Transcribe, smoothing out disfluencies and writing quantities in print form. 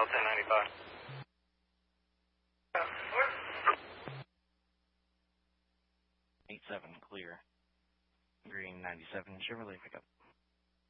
dial 1095. 87 clear. Green 97 Chevrolet pickup.